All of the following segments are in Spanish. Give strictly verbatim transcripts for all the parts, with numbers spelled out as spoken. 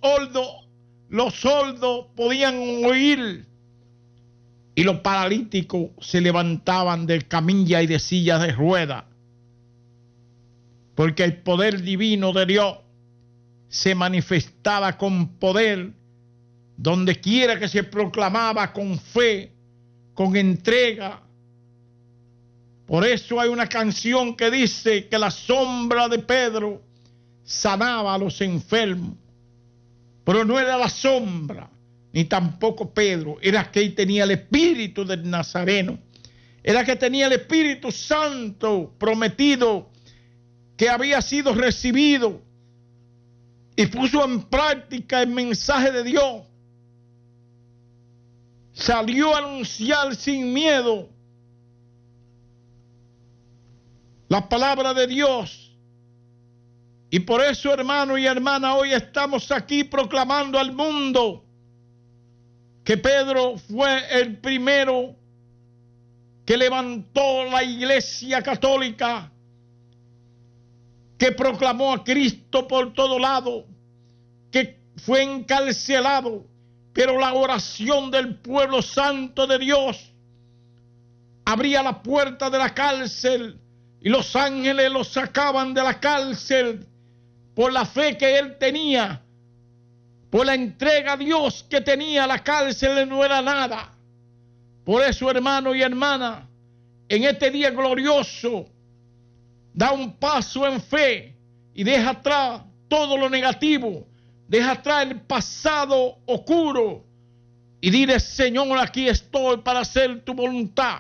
sordos, los sordos podían oír y los paralíticos se levantaban de camilla y de sillas de ruedas, porque el poder divino de Dios se manifestaba con poder donde quiera que se proclamaba con fe, con entrega. Por eso hay una canción que dice que la sombra de Pedro sanaba a los enfermos, pero no era la sombra, ni tampoco Pedro, era que él tenía el espíritu del Nazareno, era que tenía el Espíritu Santo prometido, que había sido recibido y puso en práctica el mensaje de Dios. Salió a anunciar sin miedo la palabra de Dios. Y por eso, hermano y hermana, hoy estamos aquí proclamando al mundo que Pedro fue el primero que levantó la Iglesia Católica, que proclamó a Cristo por todo lado, que fue encarcelado, pero la oración del pueblo santo de Dios abría la puerta de la cárcel y los ángeles lo sacaban de la cárcel por la fe que él tenía, por la entrega a Dios que tenía. La cárcel no era nada. Por eso, hermano y hermana, en este día glorioso, da un paso en fe y deja atrás todo lo negativo, deja atrás el pasado oscuro y dile: Señor, aquí estoy para hacer tu voluntad.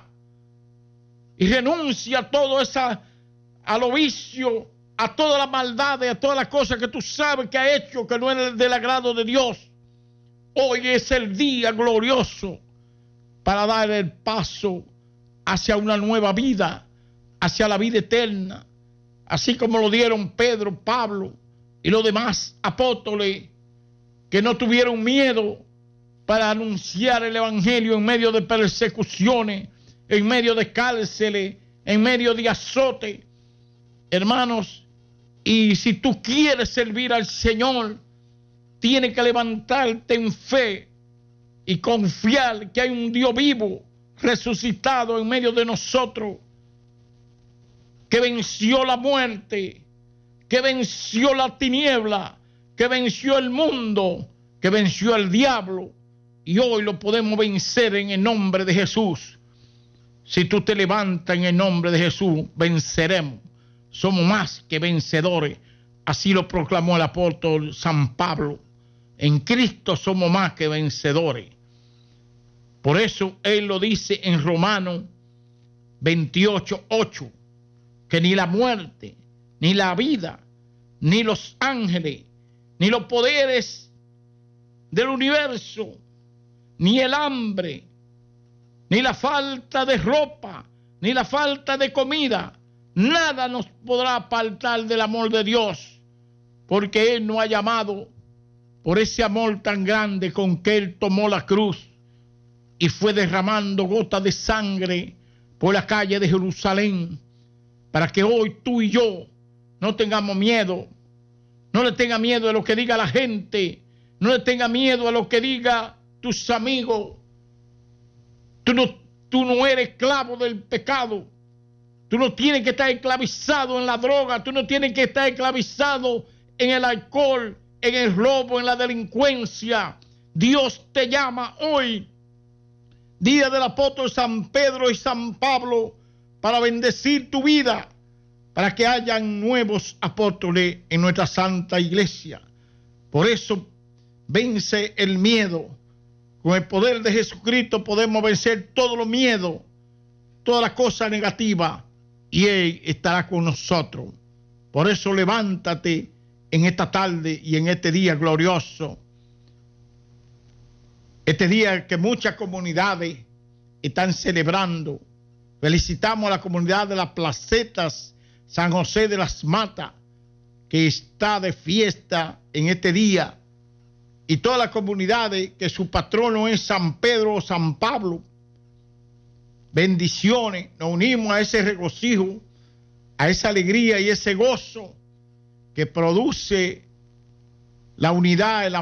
Y renuncia a todo esa, a lo vicio, a toda la maldad, a todas las cosas que tú sabes que ha hecho que no es del agrado de Dios. Hoy es el día glorioso para dar el paso hacia una nueva vida, hacia la vida eterna, así como lo dieron Pedro, Pablo y los demás apóstoles, que no tuvieron miedo para anunciar el evangelio en medio de persecuciones, en medio de cárceles, en medio de azotes. Hermanos, y si tú quieres servir al Señor, tienes que levantarte en fe y confiar que hay un Dios vivo, resucitado en medio de nosotros, que venció la muerte, que venció la tiniebla, que venció el mundo, que venció el diablo, y hoy lo podemos vencer en el nombre de Jesús. Si tú te levantas en el nombre de Jesús, venceremos. Somos más que vencedores. Así lo proclamó el apóstol San Pablo. En Cristo somos más que vencedores. Por eso él lo dice en Romanos veintiocho, ocho, que ni la muerte, ni la vida, ni los ángeles, ni los poderes del universo, ni el hambre, ni la falta de ropa, ni la falta de comida, nada nos podrá apartar del amor de Dios, porque Él nos ha llamado por ese amor tan grande con que Él tomó la cruz y fue derramando gotas de sangre por la calle de Jerusalén, para que hoy tú y yo no tengamos miedo, no le tenga miedo a lo que diga la gente, no le tenga miedo a lo que diga tus amigos. Tú no, tú no eres esclavo del pecado. Tú no tienes que estar esclavizado en la droga. Tú no tienes que estar esclavizado en el alcohol, en el robo, en la delincuencia. Dios te llama hoy, día del apóstol San Pedro y San Pablo, para bendecir tu vida, para que hayan nuevos apóstoles en nuestra santa iglesia. Por eso vence el miedo. Con el poder de Jesucristo podemos vencer todos los miedos, todas las cosas negativas, y Él estará con nosotros. Por eso levántate en esta tarde y en este día glorioso. Este día que muchas comunidades están celebrando. Felicitamos a la comunidad de las Placetas, San José de las Matas, que está de fiesta en este día. Y todas las comunidades que su patrono es San Pedro o San Pablo. Bendiciones, nos unimos a ese regocijo, a esa alegría y ese gozo que produce la unidad, el